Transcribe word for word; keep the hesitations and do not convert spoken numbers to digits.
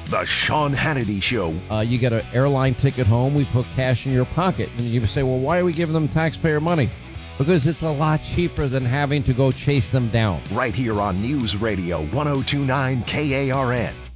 The Sean Hannity Show. Uh, you get an airline ticket home, we put cash in your pocket. And you say, well, why are we giving them taxpayer money? Because it's a lot cheaper than having to go chase them down. Right here on News Radio one oh two point nine K A R N.